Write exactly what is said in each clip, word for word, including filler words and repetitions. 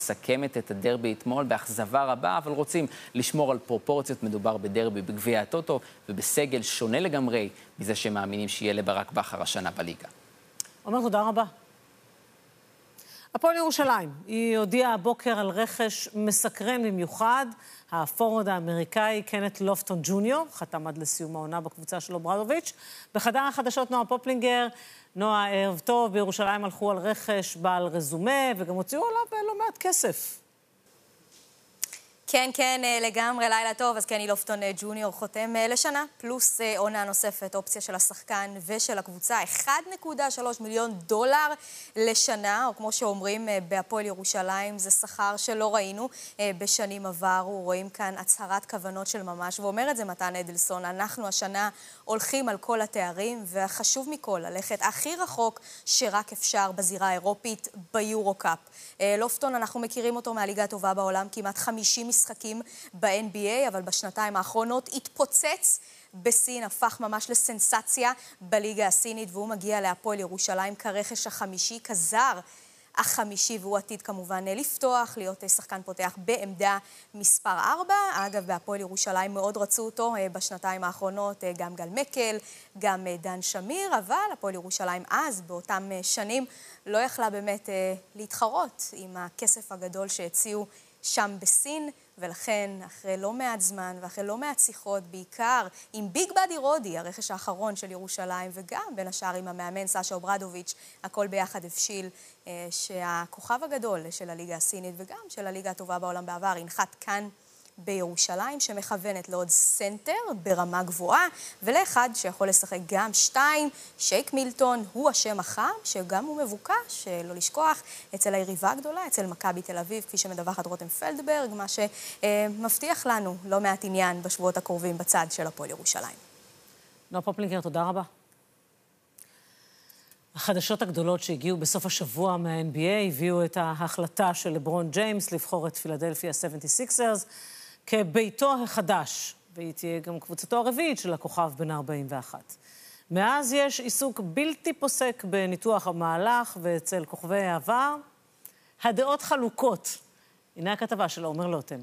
מסכמת את הדרבי אתמול באכזבה רבה, אבל רוצים לשמור על פרופורציות. מדובר בדרבי בגביע הטוטו ובסגל שונה לגמרי מזה שמאמינים שיהיה לברק בכר השנה בליגה. עומר, תודה רבה. הפועל ירושלים, היא הודיעה הבוקר על רכש מסקרן במיוחד. הפורוורד האמריקאי קנט לופטון ג'וניור חתם עד לסיום העונה בקבוצה של אוברדוביץ'. בחדר החדשות נועה פופלינגר. נועה, ערב טוב. בירושלים הלכו על רכש בעל רזומה וגם הוציאו עליו לא מעט כסף. כן, כן, לגמרי, לילה טוב. אז קני לופטון ג'וניור חותם לשנה, פלוס עונה נוספת, אופציה של השחקן ושל הקבוצה, אחד נקודה שלוש מיליון דולר לשנה, או כמו שאומרים בהפועל ירושלים, זה שכר שלא ראינו בשנים עברו. רואים כאן הצהרת כוונות של ממש, ואומר את זה מתן אדלסון, אנחנו השנה הולכים על כל התארים, והחשוב מכל, ללכת הכי רחוק שרק אפשר בזירה האירופית ביורו-קאפ. לופטון, אנחנו מכירים אותו מהליגה הטובה בעולם, כמעט חמישים משחקים ב-אן בי איי, אבל בשנתיים האחרונות התפוצץ בסין, הפך ממש לסנסציה בליגה הסינית, והוא מגיע להפועל ירושלים כרכש החמישי, כזר החמישי, והוא עתיד כמובן לפתוח, להיות שחקן פותח בעמדה מספר ארבע. אגב, בהפועל ירושלים מאוד רצו אותו בשנתיים האחרונות, גם גל מקל, גם דן שמיר, אבל הפועל ירושלים אז, באותם שנים, לא יכלה באמת להתחרות עם הכסף הגדול שהציעו שם בסין, ולכן אחרי לא מעט זמן ואחרי לא מעט שיחות, בעיקר עם ביג באדי רודי, הרכש האחרון של ירושלים, וגם בין השאר עם המאמן סשה אוברדוביץ', הכל ביחד הבשיל אה, שהכוכב הגדול של הליגה הסינית וגם של הליגה הטובה בעולם בעבר ינחת כאן בירושלים, שמכוונת לעוד סנטר ברמה גבוהה, ולאחד שיכול לשחק גם שתיים, שייק מילטון, הוא השם החם, שגם הוא מבוקש, לא לשכוח, אצל היריבה הגדולה, אצל מכבי תל אביב, כפי שמדווחת רותם פלדברג, מה שמבטיח לנו לא מעט עניין בשבועות הקרובים בצד של הפועל ירושלים. נועה פופלינגר, תודה רבה. החדשות הגדולות שהגיעו בסוף השבוע מה-אן בי איי הביאו את ההחלטה של לברון ג'יימס לבחור את פילדלפיה שבעים וסיקסרס כביתו החדש, והיא תהיה גם קבוצתו הרביעית של הכוכב בן ארבעים ואחת. מאז יש עיסוק בלתי פוסק בניתוח המהלך, ואצל כוכבי העבר הדעות חלוקות. הנה הכתבה של עומר לוטם.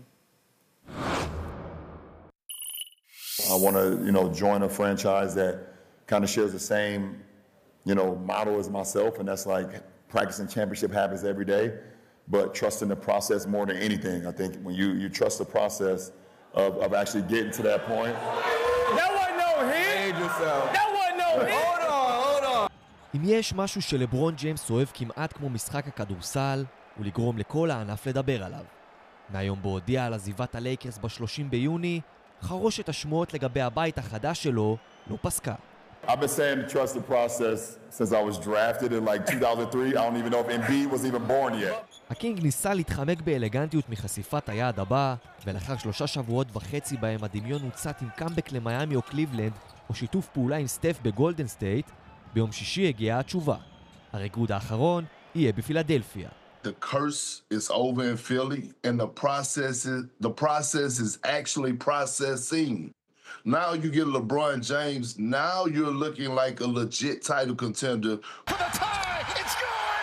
I want to, you know, join a franchise that kind of shares the same, you know, model as myself, and that's like practicing championship habits every day, but trusting the process more than anything. I think when you, you trust the process of, of actually getting to that point. That wasn't no hit. That wasn't no hit. Hold on, hold on. אם יש משהו שלברון ג'יימס אוהב כמעט כמו משחק הכדורסל, הוא לגרום לכל הענף לדבר עליו. מהיום בו הודיע על עזיבת הלייקרס ב-שלושים ביוני, חרושת השמועות לגבי הבית החדש שלו לא פסקה. I've been saying to trust the process since I was drafted in like two thousand three. I don't even know if Embiid was even born yet. הקינג ניסה להתחמק באלגנטיות מחשיפת היעד הבא, ולאחר שלושה שבועות וחצי בהם הדמיון הוצת עם קאמבק למיאמי או קליבלנד, או שיתוף פעולה עם סטף בגולדן סטייט, ביום שישי הגיעה התשובה. הריקוד האחרון יהיה בפילדלפיה. The curse is over in Philly, and the process is, the process is actually processing. Now you get LeBron James, now you're looking like a legit title contender. For the tie, it's good!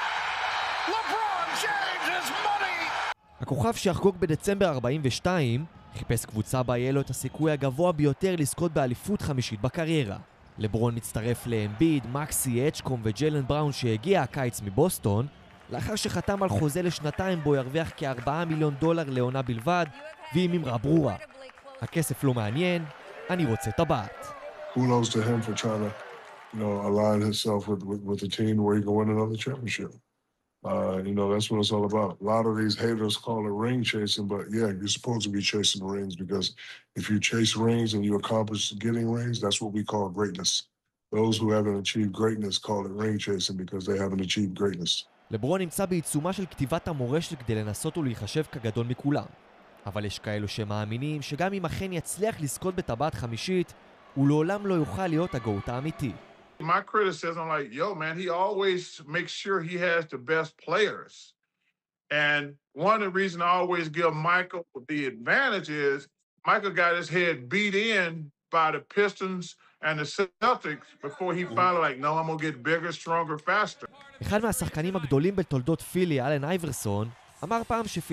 LeBron James is money! הכוכב שיחגוג בדצמבר ארבעים ושתיים חיפש קבוצה בה יהיה לו את הסיכוי הגבוה ביותר לזכות באליפות חמישית בקריירה. לברון מצטרף לאמביד, מקסי, אצ'קום וג'לן בראון שהגיע הקיץ מבוסטון, לאחר שחתם על חוזה לשנתיים בו ירוויח כארבעה מיליון דולר לעונה בלבד, ועם אמרה ברורה. הכסף לא מעניין, אני רוצה טבעת. Kudos to him for trying to, you know, align himself with, with, with the team where he can win another championship. Uh, you know, that's what it's all about. A lot of these haters call it ring chasing, but yeah, you're supposed to be chasing rings because if you chase rings and you accomplish getting rings, that's what we call greatness. Those who haven't achieved greatness call it ring chasing because they haven't achieved greatness. לברון נמצא בעיצומה של כתיבת המורשת כדי לנסות ולהיחשב כגדול מכולם. אבל יש כאלו שמאמינים שגם אם אכן יצליח לזכות בטבעת חמישית, הוא לעולם לא יוכל להיות הגאות האמיתי. My criticism, like, yo, man, he always makes sure he has the best players. And one of the reasons I always give Michael the advantage is Michael got his head beat in by the Pistons and the Celtics before he finally like, no, I'm going to get bigger, stronger, faster. אחד מהשחקנים הגדולים בתולדות פילי, אלן אייברסון, אמר פעם שפילדלפיה